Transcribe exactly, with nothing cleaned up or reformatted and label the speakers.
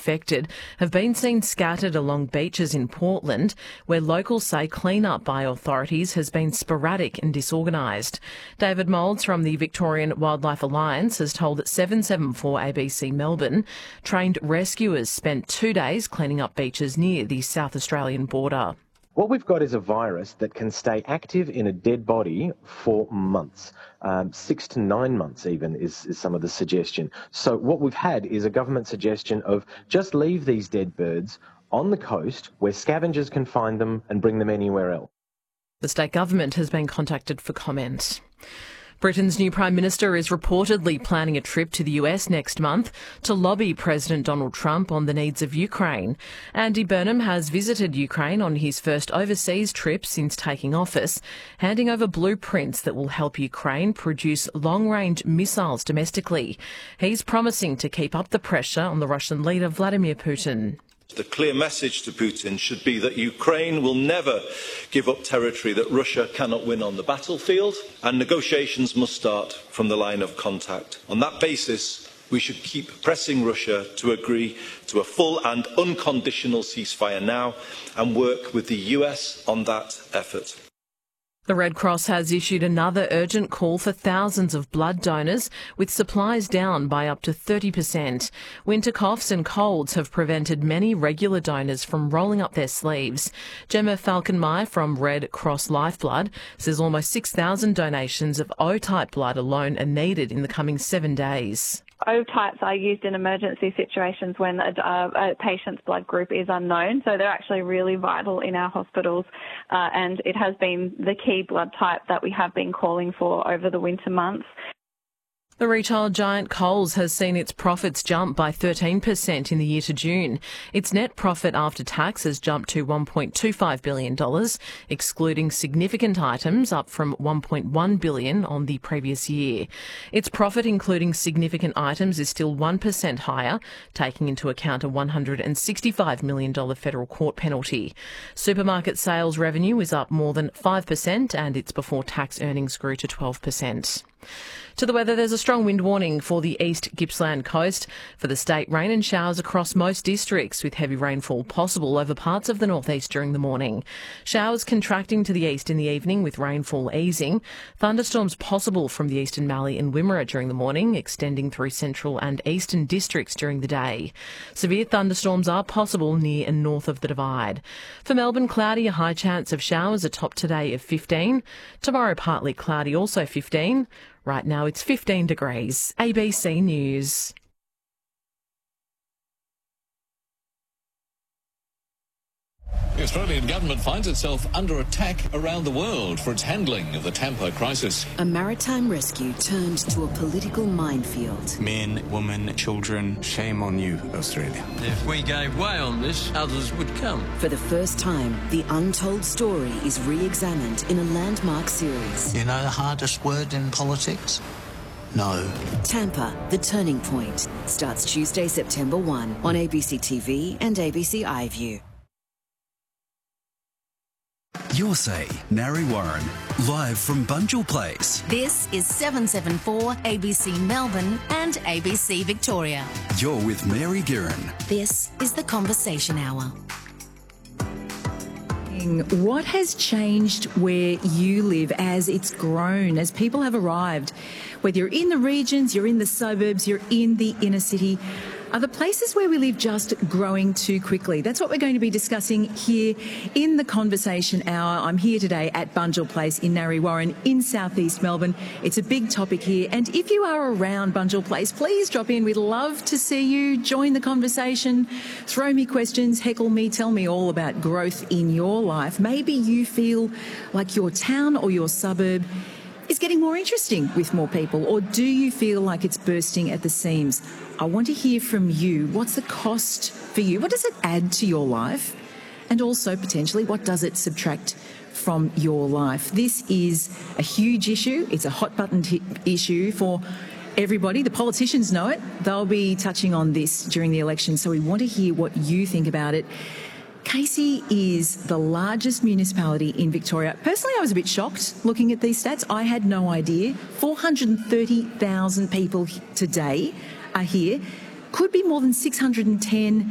Speaker 1: infected have been seen scattered along beaches in Portland, where locals say clean-up by authorities has been sporadic and disorganised. David Moulds from the Victorian Wildlife Alliance has told seven seven four A B C Melbourne trained rescuers spent two days cleaning up beaches near the South Australian border.
Speaker 2: What we've got is a virus that can stay active in a dead body for months, um, six to nine months even is, is some of the suggestion. So what we've had is a government suggestion of just leave these dead birds on the coast where scavengers can find them and bring them anywhere else.
Speaker 1: The state government has been contacted for comment. Britain's new Prime Minister is reportedly planning a trip to the U S next month to lobby President Donald Trump on the needs of Ukraine. Andy Burnham has visited Ukraine on his first overseas trip since taking office, handing over blueprints that will help Ukraine produce long-range missiles domestically. He's promising to keep up the pressure on the Russian leader Vladimir Putin.
Speaker 3: The clear message to Putin should be that Ukraine will never give up territory that Russia cannot win on the battlefield, and negotiations must start from the line of contact. On that basis, we should keep pressing Russia to agree to a full and unconditional ceasefire now and work with the U S on that effort.
Speaker 1: The Red Cross has issued another urgent call for thousands of blood donors, with supplies down by up to thirty percent. Winter coughs and colds have prevented many regular donors from rolling up their sleeves. Gemma Falkenmeyer from Red Cross Lifeblood says almost six thousand donations of O-type blood alone are needed in the coming seven days.
Speaker 4: O-types are used in emergency situations when a, a patient's blood group is unknown, so they're actually really vital in our hospitals, uh, and it has been the key blood type that we have been calling for over the winter months.
Speaker 1: The retail giant Coles has seen its profits jump by thirteen percent in the year to June. Its net profit after tax has jumped to one point two five billion dollars, excluding significant items, up from one point one billion dollars on the previous year. Its profit, including significant items, is still one percent higher, taking into account a one hundred sixty-five million dollars federal court penalty. Supermarket sales revenue is up more than five percent, and its before-tax earnings grew to twelve percent. To the weather, there's a strong wind warning for the East Gippsland coast. For the state, rain and showers across most districts, with heavy rainfall possible over parts of the northeast during the morning. Showers contracting to the east in the evening, with rainfall easing. Thunderstorms possible from the eastern Mallee and Wimmera during the morning, extending through central and eastern districts during the day. Severe thunderstorms are possible near and north of the Divide. For Melbourne, cloudy, a high chance of showers, a top today of fifteen. Tomorrow, partly cloudy, also fifteen. Right now it's fifteen degrees. A B C News.
Speaker 5: The Australian government finds itself under attack around the world for its handling of the Tampa crisis.
Speaker 6: A maritime rescue turned to a political minefield.
Speaker 7: Men, women, children, shame on you, Australia.
Speaker 8: If we gave way on this, others would come.
Speaker 6: For the first time, the untold story is re-examined in a landmark series.
Speaker 9: You know the hardest word in politics? No.
Speaker 6: Tampa, The Turning Point, starts Tuesday, September first on A B C T V and A B C iView.
Speaker 10: Your say, Narre Warren, live from Bunjil Place.
Speaker 11: This is seven seven four A B C Melbourne and A B C Victoria.
Speaker 10: You're with Mary Guerin.
Speaker 11: This is The Conversation Hour.
Speaker 12: What has changed where you live as it's grown, as people have arrived? Whether you're in the regions, you're in the suburbs, you're in the inner city, are the places where we live just growing too quickly? That's what we're going to be discussing here in the Conversation Hour. I'm here today at Bunjil Place in Narre Warren in southeast Melbourne. It's a big topic here, and if you are around Bunjil Place, please drop in. We'd love to see you. Join the conversation, throw me questions, heckle me, tell me all about growth in your life. Maybe you feel like your town or your suburb is getting more interesting with more people, or do you feel like it's bursting at the seams? I want to hear from you. What's the cost for you? What does it add to your life? And also, potentially, what does it subtract from your life? This is a huge issue. It's a hot button t- issue for everybody. The politicians know it. They'll be touching on this during the election, so we want to hear what you think about it. Casey is the largest municipality in Victoria. Personally, I was a bit shocked looking at these stats. I had no idea. four hundred thirty thousand people today are here. Could be more than six hundred ten